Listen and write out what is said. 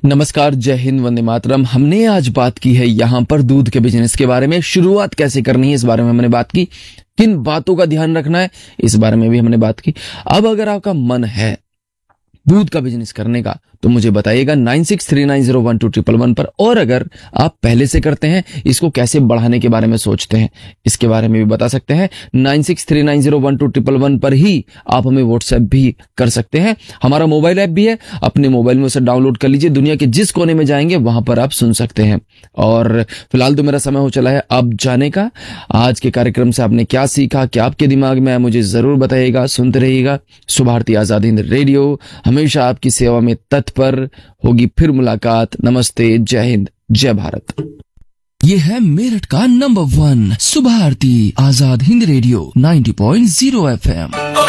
नमस्कार, जय हिंद, वंदे मातरम। हमने आज बात की है यहाँ पर दूध के बिजनेस के बारे में। शुरुआत कैसे करनी है इस बारे में हमने बात की, किन बातों का ध्यान रखना है इस बारे में भी हमने बात की। अब अगर आपका मन है दूध का बिजनेस करने का तो मुझे बताइएगा 9639012111 पर। और अगर आप पहले से करते हैं, इसको कैसे बढ़ाने के बारे में सोचते हैं, इसके बारे में भी बता सकते हैं। 9639012111 पर ही आप हमें व्हाट्सएप भी कर सकते हैं। हमारा मोबाइल ऐप भी है, अपने मोबाइल में उसे डाउनलोड कर लीजिए। दुनिया के जिस कोने में जाएंगे वहां पर आप सुन सकते हैं। और फिलहाल तो मेरा समय हो चला है अब जाने का। आज के कार्यक्रम से आपने क्या सीखा, क्या आपके दिमाग में है, मुझे जरूर बताइएगा। सुनते रहिएगा सुबह भारती आजाद हिंद रेडियो, हमेशा आपकी सेवा में तत्पर। होगी फिर मुलाकात। नमस्ते, जय हिंद, जय भारत। ये है मेरठ का नंबर 1 सुबह भारती आजाद हिंद रेडियो 90.0 FM।